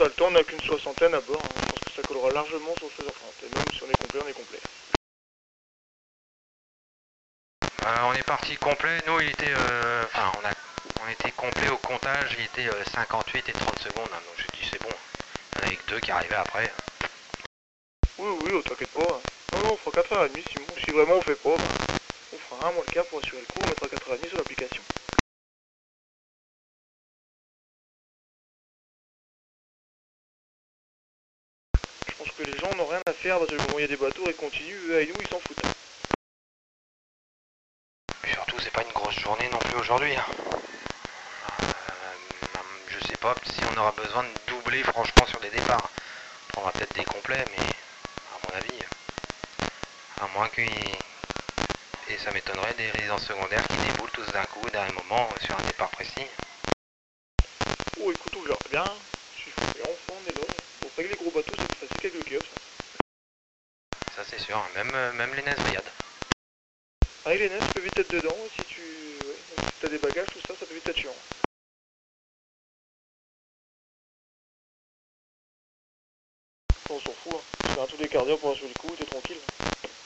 t'as le temps, on n'a qu'une soixantaine à bord, hein. Je pense que ça collera largement sur 16h30. Et même si on est complet, on est complet. On est parti complet, nous il était... Enfin, on était complet au comptage, il était 58 et 30 secondes, hein, donc j'ai dit c'est bon. Il y en avait que deux qui arrivaient après. Oui, oh, t'inquiète pas. Non, on fera 4h30 si vraiment on fait pas, bah, on fera un moins le quart pour assurer le coup, on mettra 4h30 sur l'application. Je pense que les gens n'ont rien à faire parce que le moment où il y a des bateaux, ils continuent, et nous ils s'en foutent. Puis surtout c'est pas une grosse journée non plus aujourd'hui. Hein. Je sais pas si on aura besoin de doubler franchement sur des départs. On prendra peut-être des complets, mais à mon avis, à moins qu'il... Et ça m'étonnerait des résidences secondaires qui déboulent tous d'un coup, au dernier moment, sur un départ précis. Oh écoute, on verra bien. S'il faut bien, enfin on est là. Bon, pas que les gros bateaux, c'est plus facile qu'avec le Kéops. Ça c'est sûr, même les Nesbriades. Avec les neiges, tu peux vite être dedans, si tu... Ouais, si t'as des bagages, tout ça, ça peut vite être chiant. On s'en fout, hein. Tu fais un tour des quarts d'heure pour assurer le coup, t'es tranquille.